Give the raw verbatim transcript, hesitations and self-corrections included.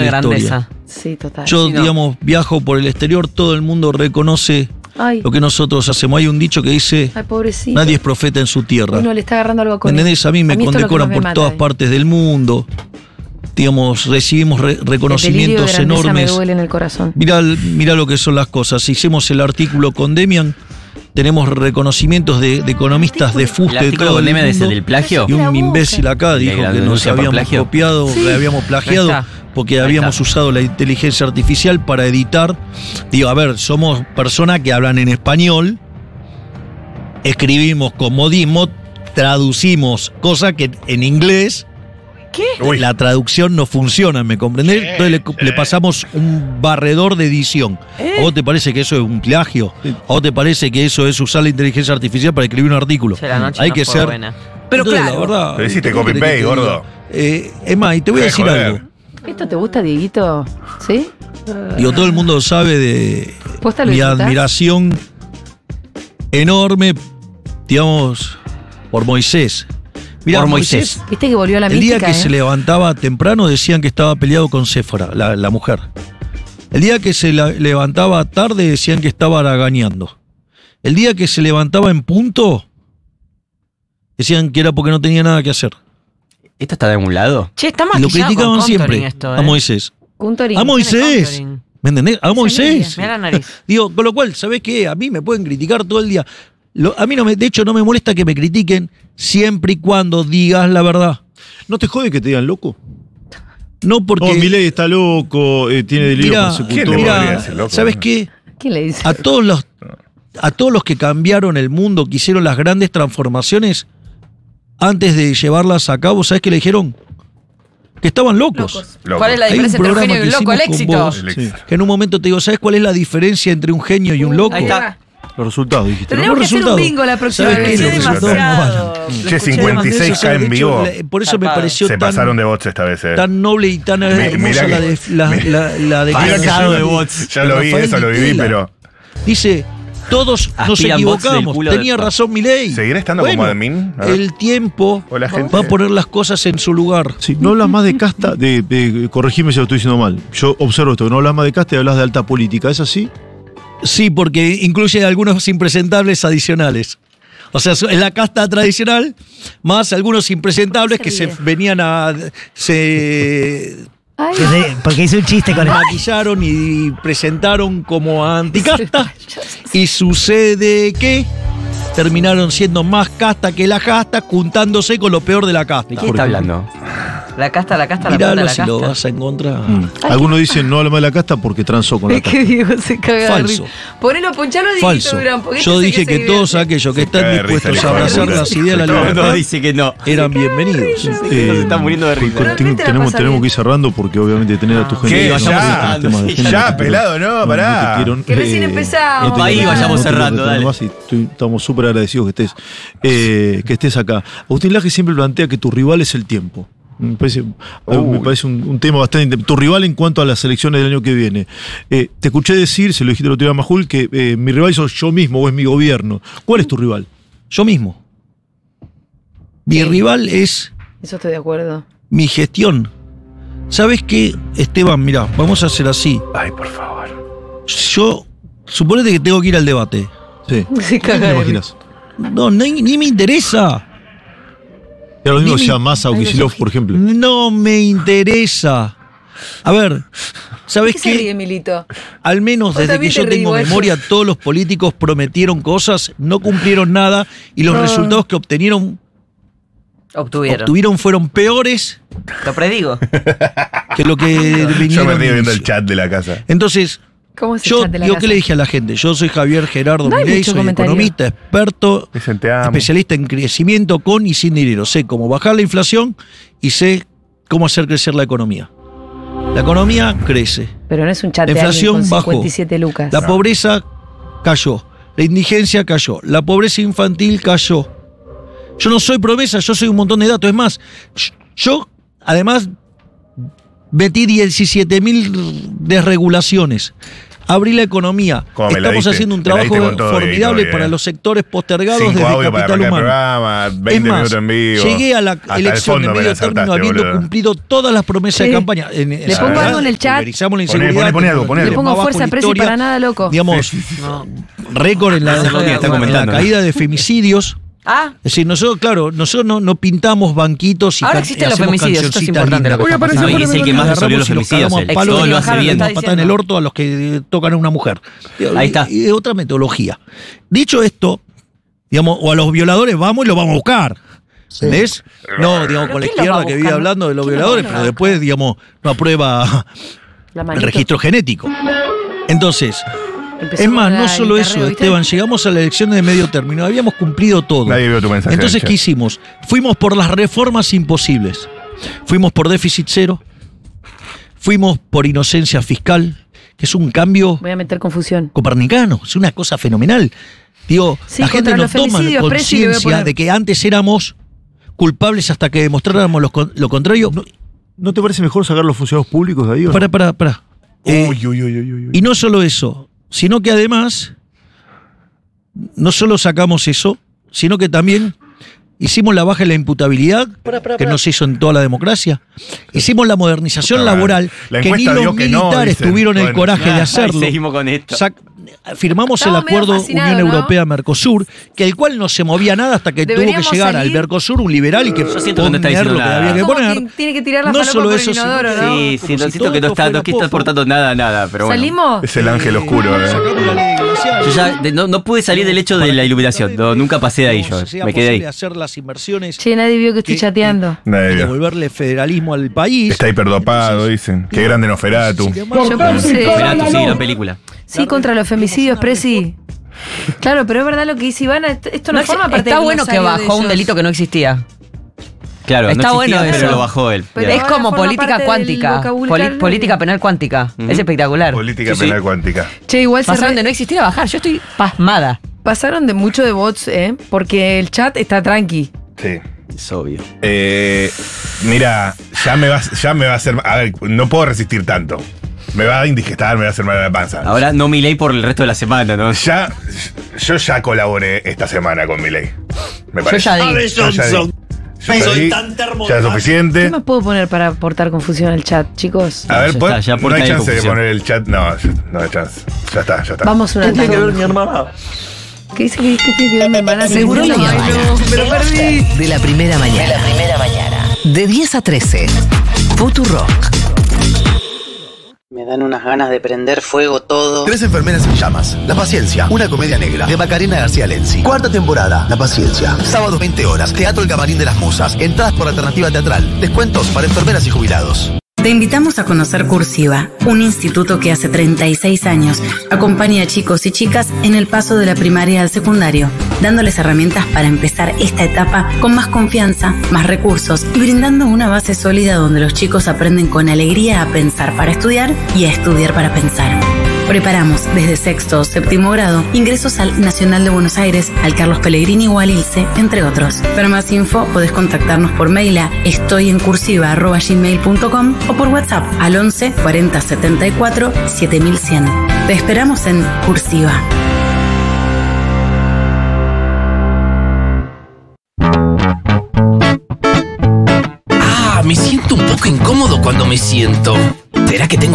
de la grandeza. historia. Sí, total. Yo, Sí, no. digamos, viajo por el exterior, todo el mundo reconoce Ay, lo que nosotros hacemos. Hay un dicho que dice, ay, pobrecito. nadie es profeta en su tierra. Uno le está agarrando algo con ¿Me entendés? A mí me esto es lo que condecoran más me por mata, todas eh. partes del mundo. Digamos, recibimos re- El delirio de reconocimientos grandeza enormes. me duele en el corazón. Mirá, mirá lo que son las cosas. Hicimos el artículo con Demian, tenemos reconocimientos de, de economistas de ¿El fuste de artículo todo con el Demian es el mundo. del plagio? Y La un boca. imbécil acá ¿De dijo la que nos denuncia por habíamos plagio? copiado, Sí. que habíamos plagiado, Ahí está. porque Ahí habíamos está. usado la inteligencia artificial para editar. Digo, a ver, somos personas que hablan en español, escribimos con modismo, traducimos cosas que en inglés Uy. la traducción no funciona, ¿me comprendés? Sí, Entonces le, sí. le pasamos un barredor de edición. ¿A vos te parece que eso es un plagio? ¿A vos te parece que eso es usar la inteligencia artificial para escribir un artículo? Che, la noche Hay no que fue ser. buena. Pero Entonces, claro. la verdad, Pero hiciste ¿qué copy querés que paste, te gordo. diga? Eh, es más, y te voy a Qué decir joder. algo. ¿Esto te gusta, Dieguito? ¿Sí? Digo, todo el mundo sabe de ¿Posta lo mi disfrutás? admiración enorme, digamos, por Moisés. Mirá, Por Moisés. ¿Viste que volvió a la El mística, día que eh? se levantaba temprano decían que estaba peleado con Séfora, la, la mujer. El día que se la- levantaba tarde decían que estaba haraganeando. El día que se levantaba en punto decían que era porque no tenía nada que hacer. ¿Esto está de algún lado? Che, está Y lo maquillado criticaban con siempre contouring esto, a ¿eh? Moisés. Contouring. A Moisés. Tiene ¿Me entendés? A Moisés. Mira la nariz. Digo, con lo cual, ¿sabés qué? A mí me pueden criticar todo el día. Lo- a mí, no me, de hecho, no me molesta que me critiquen siempre y cuando digas la verdad. ¿No te jode que te digan loco? No porque... Oh, Milei está loco, eh, tiene delirio Mirá, persecutor. ¿quién le podría mirá, decir loco? ¿sabes qué? ¿Quién le dice? A todos los a todos los que cambiaron el mundo, que hicieron las grandes transformaciones, antes de llevarlas a cabo, ¿sabes qué le dijeron? Que estaban locos. Locos. Loco. ¿Cuál es la Hay un diferencia entre un programa genio y un que loco? El hicimos con éxito. vos. El Sí. éxito. Que en un momento te digo, ¿sabes cuál es la diferencia entre un genio y un loco? Ahí está. Los resultados, dijiste. ¿no? Tenemos Los que hacer un resultados. bingo la próxima ¿Sabes vez. qué? Es Los resultados no demasiado. valen. Che, cincuenta y seis Eso, K en de hecho, vivo. la- por eso me Zarpado. pareció Se tan, pasaron de bots esta vez, eh. tan noble y tan hermosa mirá que- la, de, la, la, la declaración Pasado de bots. Ya lo vi, Rafael eso lo viví, Ditela. pero Dice, todos nos Aspiran bots del equivocamos. culo de- Tenía razón Milei. ¿seguirá estando como admin? A ver. El tiempo O la gente- va a poner las cosas en su lugar. Sí, no hablas más de casta, de, de corregime si lo estoy diciendo mal. Yo observo esto, no hablas más de casta y hablas de alta política, ¿es así? Sí, porque incluye algunos impresentables adicionales. O sea, es la casta tradicional, más algunos impresentables que se ríe? venían a... se Ay, Porque hice un chiste con el... maquillaron y presentaron como anticasta. Y sucede que terminaron siendo más casta que la casta, juntándose con lo peor de la casta. ¿De qué está hablando? la casta, la casta, la punta de Miralo la si lo casta. vas a encontrar. Algunos dicen no habla más de la casta porque transó con la Es casta. que Diego se caga de Falso. risa. Ponelo, ponchalo de Falso. Durán. porque Yo este dije sé que se todos divierte. aquellos que Se están cae de risa dispuestos el a hijo de abrazar puta. las ideas de la Todo el libertad mundo dice que no. eran bienvenidos. Eh, Se está muriendo de risa. con- Pero ten- ¿qué te la tenemos, pasa tenemos bien? que ir cerrando porque obviamente tener a tu gente. ¿Qué? no, Ya, no, temas de género, ya, no te pelado, quiero- no, pará. te quiero- Que recién empezamos. no te Ahí quiero- vayamos no te quiero cerrando, retener dale. más y estoy- estamos súper agradecidos que estés, eh, que estés acá. Agustín Laje siempre plantea que tu rival es el tiempo. Me parece, me parece un, un tema bastante... inte- Tu rival en cuanto a las elecciones del año que viene. Eh, te escuché decir, se lo dijiste el otro día a Majul, que eh, mi rival soy yo mismo o es mi gobierno. ¿Cuál es tu rival? Yo mismo. Mi Sí. rival es Eso estoy de acuerdo. mi gestión. ¿Sabes qué, Esteban? Mirá, vamos a hacer así. Ay, por favor. Yo, suponete que tengo que ir al debate. Sí. Se ¿Qué caga te de imaginas? No, ni, ni me interesa. Era lo mismo Ni mi- sea Massa o Ay, los Kicillof, ojitos. por ejemplo. No me interesa. A ver, ¿sabes ¿Qué se ríe, qué? Milito? Al menos Vos desde que también yo te tengo río, memoria, todos los políticos prometieron cosas, no cumplieron nada y los No. resultados que obtenieron, Obtuvieron. obtuvieron fueron peores Lo predigo. que lo que Yo vinieron. me al río viendo el inicio. chat de la casa. Entonces, ¿Cómo se yo chat de la digo, casa? ¿qué le dije a la gente? Yo soy Javier Gerardo No hay Milei, mucho soy comentario. economista, experto, Dicen, te amo. especialista en crecimiento con y sin dinero. Sé cómo bajar la inflación y sé cómo hacer crecer la economía. La economía crece, Pero no es un chat la de alguien inflación con bajó, cincuenta y siete lucas. la pobreza cayó, la indigencia cayó, la pobreza infantil cayó. Yo no soy promesa, yo soy un montón de datos. Es más, yo además metí diecisiete mil desregulaciones. abrir la economía. ¿Cómo me la Estamos diste? haciendo un Me la diste trabajo con todo y formidable todo, para eh. los sectores postergados Cinco desde audios para Capital arrancar el Humano. programa, Es veinte más, minutos en vivo. llegué a la Hasta el elección fondo de me medio la término acertaste, habiendo boludo. cumplido todas las promesas Sí. de campaña. En, Le pongo algo en el chat. Pulverizamos la Poné, inseguridad. poné, poné algo, poné el algo. Le pongo más bajo fuerza en la Presi historia. para nada, loco. Digamos, récord en la, Ese Rodri está en la comentando. caída de femicidios. Ah, Es decir, nosotros, claro, nosotros no, no pintamos banquitos y Ahora can- existen y los hacemos femicidios, esto es cancioncitas importante lo que lindas. está pasando. No, y es el que más resolvió los Agarramos y los femicidios, cagamos él. a palos Todo y lo le hace damos bien. una patada en el orto a los que tocan a una mujer. Ahí está. Y, y otra metodología. Dicho esto, digamos, o a los violadores vamos y los vamos a buscar. ¿Ves? No, digamos, ¿Pero con la quién los va izquierda a que vive buscar? hablando de los ¿Quién los violadores, va a pero buscar? después, digamos, no aprueba la el manito. registro genético. Entonces, Empezó es más, con no la solo guitarreo, eso, ¿viste? Esteban, llegamos a la elección de medio término, habíamos cumplido todo. Nadie vio tu mensaje. Entonces, en ¿qué el chat. hicimos? Fuimos por las reformas imposibles. Fuimos por déficit cero. Fuimos por inocencia fiscal, que es un cambio Voy a meter confusión. copernicano, es una cosa fenomenal. Digo, Sí, la gente contra no los toma femicidios, Presi, le voy a conciencia poner. de que antes éramos culpables hasta que demostráramos lo, con- lo contrario. ¿No te parece mejor sacar los funcionarios públicos de ahí? o no? Para, para, para. Eh, Uy, uy, uy, uy, uy. Y no solo eso, sino que además, no solo sacamos eso, sino que también hicimos la baja de la imputabilidad, que no se hizo en toda la democracia. Hicimos la modernización Puta madre. laboral, La que ni encuesta los dio que no, militares dicen. tuvieron el Bueno. coraje de Ay, hacerlo. seguimos con esto. Sac- Firmamos Estamos el medio acuerdo fascinados, Unión ¿no? Europea-Mercosur, que el cual no se movía nada hasta que tuvo Deberíamos que llegar al salir- Mercosur un liberal y que Yo siento que no está poner diciendo lo que nada. había que Como poner. quien tiene que tirar la No falopa solo por el eso, sino inodoro, que- ¿no? Sí, Como sí, si no siento todo que no esto está, fuera no que está poco. aportando nada, nada, pero bueno. ¿Salimos? Es el ángel oscuro, eh. Sacamos la ley glacial. Yo ya de- no, no pude salir del hecho de la iluminación, no, nunca pasé de ahí yo, Sea me quedé ahí. posible hacer las inversiones Che, nadie vio que estoy ¿Qué? chateando. Nadie y vio. devolverle federalismo al país. Está hiperdopado, dicen. Qué grande Noferatu. Sin embargo, Yo puse. Esperá, sí, gran película. Sí, contra los femicidios, Presi. Claro, pero es verdad lo que dice Ivana. Esto esto no, No, forma parte está del bueno que glosario de bajó un ellos. delito que no existía. Claro, Está no bueno existía, eso. pero lo bajó él. Pero Bien. Es ahora como forma política parte del cuántica. vocabulario. Poli- política penal cuántica. Es espectacular. Política Sí, sí. penal cuántica. Che, igual se Pasaron re- de no existir a bajar. Yo estoy pasmada. pasaron de mucho de bots, ¿eh? Porque el chat está tranqui. Sí. Es obvio. Eh, mira, ya me, va, ya me va a hacer. A ver, no puedo resistir tanto. Me va a indigestar, me va a hacer mal a la panza. Ahora no mi ley por el resto de la semana, ¿no? Ya, yo ya colaboré esta semana con mi ley. Me parece. ya di. Yo ya di. Yo ya di. Ya es ¿Qué suficiente. más puedo poner para aportar confusión al chat, chicos? A ver, Ya pues, está, ya no aporta hay ahí chance de confusión. poner el chat. No, ya- no hay chance. Ya está, ya está. Vamos una Tiene que ver mi tanda. hermana. ¿Qué dice que, que tiene que ver mi hermana? Seguro Ay, la no, Habana. me lo perdí. De la primera mañana. De la primera mañana. De diez a trece. Futurock. Me dan unas ganas de prender fuego todo. Tres enfermeras en llamas. La paciencia. Una comedia negra. De Macarena García Lenzi. Cuarta temporada. La paciencia. Sábado veinte horas. Teatro El Camarín de las Musas. Entradas por alternativa teatral. Descuentos para enfermeras y jubilados. Te invitamos a conocer Cursiva, un instituto que hace treinta y seis años acompaña a chicos y chicas en el paso de la primaria al secundario, dándoles herramientas para empezar esta etapa con más confianza, más recursos y brindando una base sólida donde los chicos aprenden con alegría a pensar para estudiar y a estudiar para pensar. Preparamos desde sexto o séptimo grado ingresos al Nacional de Buenos Aires, al Carlos Pellegrini o al ILSE, entre otros. Para más info podés contactarnos por mail a estoyencursiva arroba gmail punto com o por WhatsApp al once cuarenta setenta y cuatro siete mil cien. Te esperamos en Cursiva. Ah, me siento un poco incómodo cuando me siento. ¿Será que tengo